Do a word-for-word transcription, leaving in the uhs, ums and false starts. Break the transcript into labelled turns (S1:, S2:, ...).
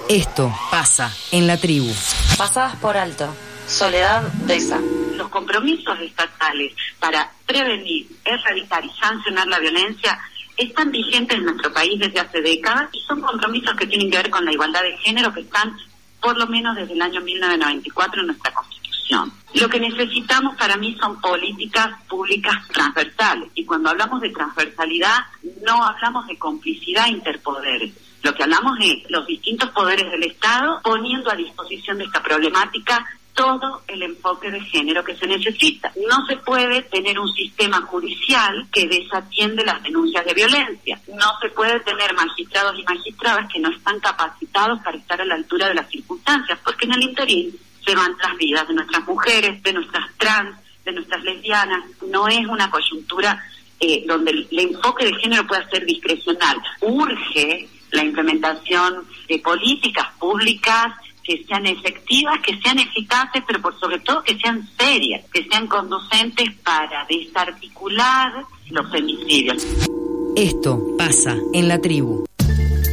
S1: Esto pasa en la tribu.
S2: Pasadas por alto. Soledad Deza.
S3: Los compromisos estatales para prevenir, erradicar y sancionar la violencia están vigentes en nuestro país desde hace décadas y son compromisos que tienen que ver con la igualdad de género que están por lo menos desde el año mil novecientos noventa y cuatro en nuestra Constitución. Lo que necesitamos para mí son políticas públicas transversales y cuando hablamos de transversalidad no hablamos de complicidad interpoderes. Lo que hablamos es los distintos poderes del Estado poniendo a disposición de esta problemática todo el enfoque de género que se necesita. No se puede tener un sistema judicial que desatiende las denuncias de violencia. No se puede tener magistrados y magistradas que no están capacitados para estar a la altura de las circunstancias, porque en el interín se van las vidas de nuestras mujeres, de nuestras trans, de nuestras lesbianas. No es una coyuntura eh, donde el, el enfoque de género pueda ser discrecional. Urge la implementación de políticas públicas que sean efectivas, que sean eficaces, pero por sobre todo que sean serias, que sean conducentes para desarticular los femicidios.
S1: Esto pasa en la tribu.